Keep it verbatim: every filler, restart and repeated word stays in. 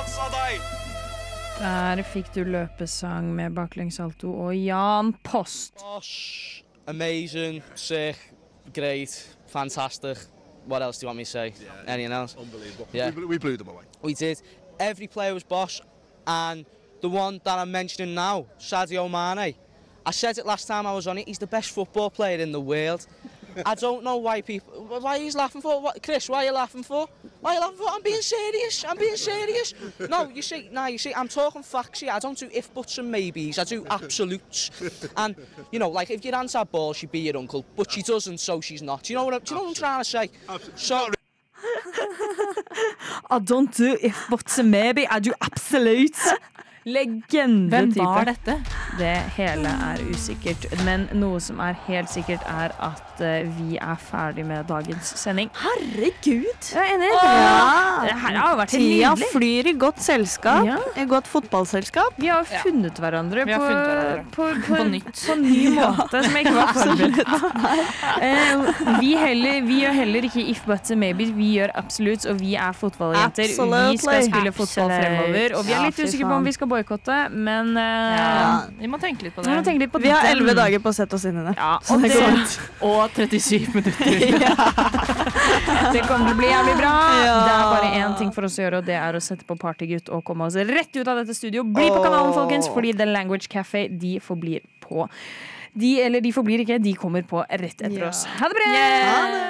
Der fikk du løpesang med baklengssalto og Jan Post. Bosh, amazing, sick, great, fantastic. What else do you want me to say? Yeah, anything else? Unbelievable. Yeah. We, we blew them away. We did. Every player was boss, and the one that I'm mentioning now, Sadio Mane. I said it last time I was on it, he's the best football player in the world. I don't know why people, why he's laughing for. What, Chris, why are you laughing for? Why are you laughing for? I'm being serious, I'm being serious. No, you see, no, you see, I'm talking facts here. I don't do if, buts and maybes, I do absolutes. And, you know, like, if your aunt had balls, she'd be your uncle, but she doesn't, so she's not. Do you know what I'm, do you know what I'm trying to say? So, I don't do if, but maybe, I do absolute. Legende. Hvem type. var dette? Det hele er usikkert, men noe som er helt sikkert er at uh, vi er ferdig med dagens sending. Herregud! Jeg er enig. Ja. Det her har jo vært helt Tida nydelig. flyr i godt selskap, Ja. i godt fotballselskap. Vi har funnet hverandre, Vi har på, funnet hverandre. På, på, På nytt. på ny måte som jeg ikke var forberedt. Eh, vi, heller, vi gjør heller ikke if but maybe, vi gjør absolutt, og vi er fotballjenter. Vi Absolutely. skal spille fotball Absolutt. fremover, og vi er Ja, litt fy usikre på faen. om vi skal boykotte, men eh, Ja, vi må tenke litt på vi det. må tenke litt på Vi har den. elleve dager på å sette oss inn i det. Ja, Så og det det, går fint. Og trettisyv minutter. det kommer til å bli jævlig bra. Ja. Det er bare én ting for oss å gjøre, og det er å sette på Partygutt og komme oss rett ut av dette studio. Bli på kanalen, Åh. folkens, fordi The Language Café, de forblir på. De, eller de forblir ikke, de kommer på rett etter Ja. oss. Ha det bra! Ha det!